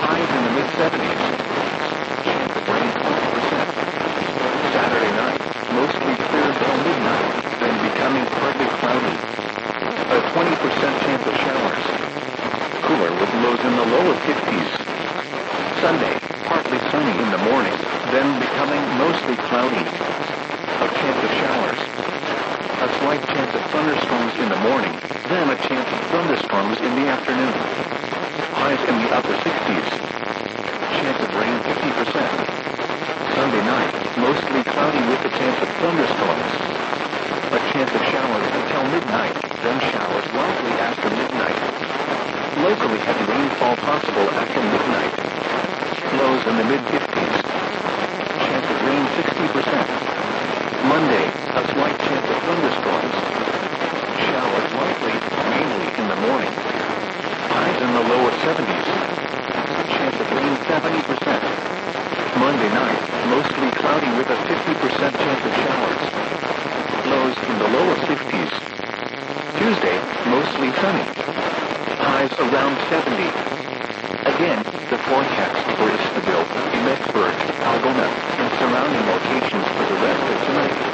highs in the mid-70s. Chance of rain 20%. Saturday night, mostly clear until midnight, then becoming partly cloudy. A 20% chance of showers. Cooler with lows in the lower 50s. Sunday, partly sunny in the morning, then becoming mostly cloudy. A chance of showers. A slight chance of thunderstorms in the morning, then a chance of thunderstorms in the afternoon. Highs in the upper 60s. Chance of rain 50%. Sunday night, mostly cloudy with a chance of thunderstorms. A chance of showers until midnight, then showers likely after midnight. Locally heavy rainfall possible after midnight. Lows in the mid-50s. Chance of rain 60%. Monday, a slight chance of thunderstorms. Showers likely, mainly in the morning. Highs in the lower 70s. Chance of rain 70%. Monday night, mostly cloudy with a 50% chance of showers. Lows in the lower 50s. Tuesday, mostly sunny. Highs around 70. Again, the forecast for Istaville, Emmetsburg, Algona, and surrounding locations for the rest of tonight.